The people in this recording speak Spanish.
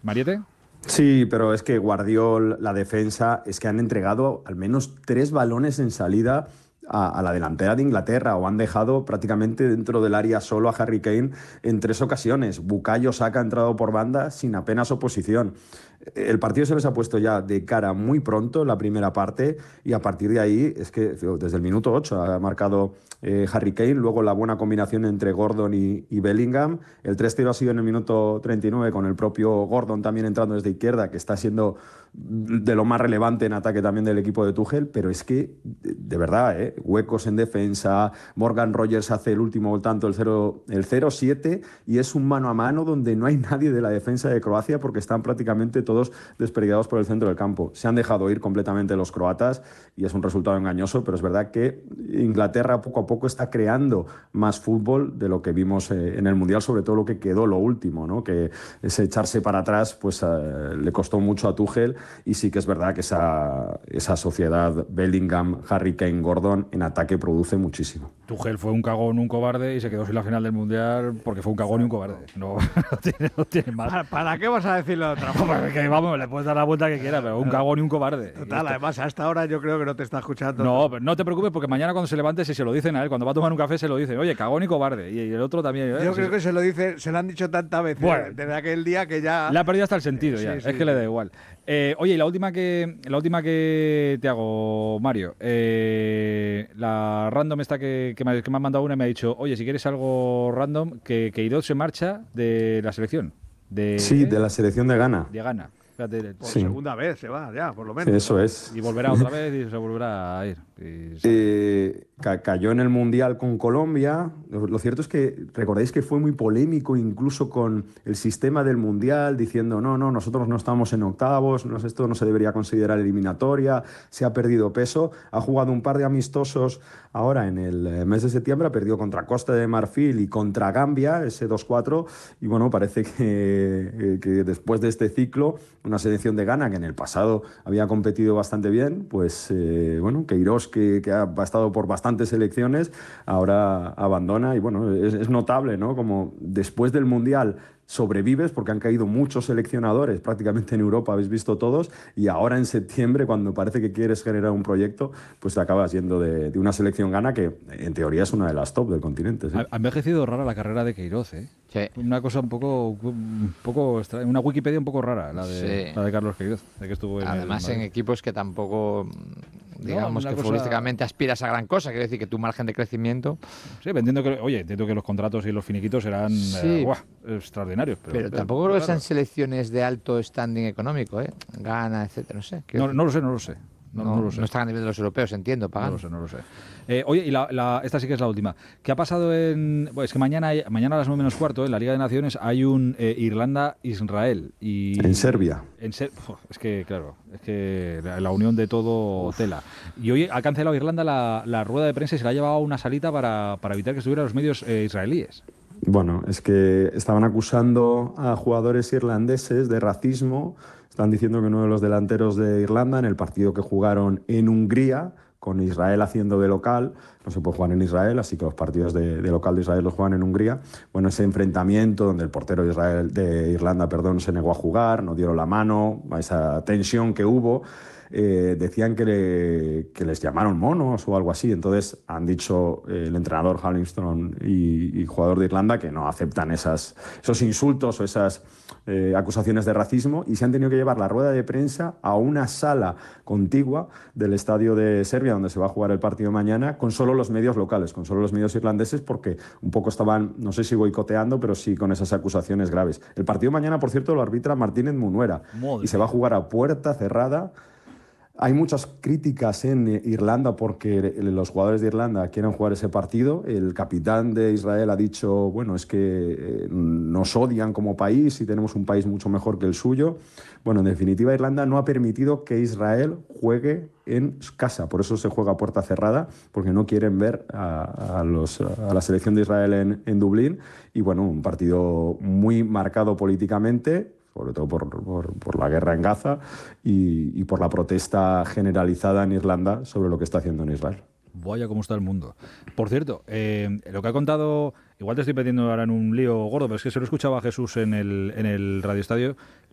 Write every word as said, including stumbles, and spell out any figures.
¿Mariette? Sí, pero es que Guardiol, la defensa, es que han entregado al menos tres balones en salida a, a la delantera de Inglaterra o han dejado prácticamente dentro del área solo a Harry Kane en tres ocasiones. Bukayo Saka ha entrado por banda sin apenas oposición. El partido se les ha puesto ya de cara muy pronto en la primera parte y a partir de ahí es que desde el minuto ocho ha marcado eh, Harry Kane, luego la buena combinación entre Gordon y, y Bellingham. El tres cero ha sido en el minuto treinta y nueve con el propio Gordon también entrando desde izquierda, que está siendo de lo más relevante en ataque también del equipo de Tuchel, pero es que, de, de verdad, ¿eh? Huecos en defensa, Morgan Rogers hace el último tanto, el cero siete, y es un mano a mano donde no hay nadie de la defensa de Croacia porque están prácticamente todos desperdigados por el centro del campo. Se han dejado ir completamente los croatas y es un resultado engañoso, pero es verdad que Inglaterra poco a poco está creando más fútbol de lo que vimos eh, en el Mundial, sobre todo lo que quedó lo último, ¿no? Que ese echarse para atrás pues eh, le costó mucho a Tuchel. Y sí que es verdad que esa, esa sociedad Bellingham, Harry Kane, Gordon en ataque produce muchísimo. Tuchel fue un cagón, un cobarde y se quedó sin la final del Mundial porque fue un cagón y un cobarde. No, no, tiene, no tiene más. ¿Para, ¿Para qué vas a decirlo de otra forma? Que, vamos, le puedes dar la vuelta que quieras, pero un cagón y un cobarde. Total, además hasta ahora yo creo que no te está escuchando. No, pero no te preocupes porque mañana cuando se levante, si se lo dicen a él, cuando va a tomar un café se lo dicen, oye, cagón y cobarde. Y el otro también. ¿eh? Yo Así creo que se lo dice, se lo han dicho tantas veces bueno, desde aquel día que ya... Le ha perdido hasta el sentido ya, sí, sí, es que sí. Le da igual. Eh, oye, y la última que la última que te hago, Mario, eh, la random esta que, que, me, que me ha mandado una me ha dicho, oye, si quieres algo random, que Queiroz se marcha de la selección. De, sí, de la selección de Ghana. De Ghana. Fíjate, por sí. segunda vez se va, ya, por lo menos. Eso es. Y volverá otra vez y se volverá a ir. Y eh, ca cayó en el Mundial con Colombia. Lo, lo cierto es que recordáis que fue muy polémico incluso con el sistema del Mundial, diciendo no, no, nosotros no estamos en octavos, no, esto no se debería considerar eliminatoria, se ha perdido peso. Ha jugado un par de amistosos ahora en el mes de septiembre, ha perdido contra Costa de Marfil y contra Gambia, ese dos cuatro, y bueno, parece que, que después de este ciclo, una selección de Ghana que en el pasado había competido bastante bien, pues eh, bueno, Queiroz, que, que ha estado por bastantes selecciones, ahora abandona y bueno, es, es notable, ¿no? Como después del Mundial sobrevives porque han caído muchos seleccionadores prácticamente en Europa, habéis visto todos, y ahora en septiembre, cuando parece que quieres generar un proyecto, pues te acabas yendo de, de una selección Ghana que en teoría es una de las top del continente. ¿Sí? Ha envejecido rara la carrera de Queiroz, ¿eh? Sí. Una cosa un poco, un poco extraña, una Wikipedia un poco rara, la de, sí. la de Carlos Queiroz, de que estuvo en Además en equipos que tampoco, digamos, no, que cosa... futbolísticamente aspiras a gran cosa, quiere decir que tu margen de crecimiento... Sí, entiendo que, oye, entiendo que los contratos y los finiquitos serán sí. eh, ¡buah! extraordinarios. Pero, pero tampoco pero, creo que sean selecciones de alto standing económico, ¿eh? Ghana, etcétera, no sé. No, no lo sé, no lo sé. No, no, no, lo sé. No están a nivel de los europeos, entiendo, pagan. No lo sé, no lo sé. Eh, oye, y la, la, esta sí que es la última. ¿Qué ha pasado en...? Bueno, es que mañana, hay, mañana a las nueve menos cuarto, en la Liga de Naciones, hay un eh, Irlanda-Israel. Y, en Serbia. En Ser, es que, claro, es que la, la unión de todo Uf. tela. Y hoy ha cancelado Irlanda la, la rueda de prensa y se la ha llevado a una salita para, para evitar que estuvieran los medios eh, israelíes. Bueno, es que estaban acusando a jugadores irlandeses de racismo. Están diciendo que uno de los delanteros de Irlanda, en el partido que jugaron en Hungría, con Israel haciendo de local, no se puede jugar en Israel, así que los partidos de, de local de Israel los juegan en Hungría. Bueno, ese enfrentamiento donde el portero de, Israel, de Irlanda perdón, se negó a jugar, no dieron la mano, esa tensión que hubo, eh, decían que, le, que les llamaron monos o algo así. Entonces han dicho eh, el entrenador Hallingston y, y jugador de Irlanda que no aceptan esas, esos insultos o esas eh, acusaciones de racismo y se han tenido que llevar la rueda de prensa a una sala contigua del estadio de Serbia donde se va a jugar el partido mañana con solo los medios locales, con solo los medios irlandeses porque un poco estaban, no sé si boicoteando, pero sí con esas acusaciones graves. El partido mañana, por cierto, lo arbitra Martínez Munuera y se va a jugar a puerta cerrada. Hay muchas críticas en Irlanda porque los jugadores de Irlanda quieren jugar ese partido. El capitán de Israel ha dicho, bueno, es que nos odian como país y tenemos un país mucho mejor que el suyo. Bueno, en definitiva, Irlanda no ha permitido que Israel juegue en casa. Por eso se juega a puerta cerrada, porque no quieren ver a, a, los, a la selección de Israel en, en Dublín. Y bueno, un partido muy marcado políticamente, sobre todo por, por, por la guerra en Gaza y, y por la protesta generalizada en Irlanda sobre lo que está haciendo en Israel. Vaya cómo está el mundo. Por cierto, eh, lo que ha contado, igual te estoy metiendo ahora en un lío gordo, pero es que se lo escuchaba a Jesús en el, en el radioestadio.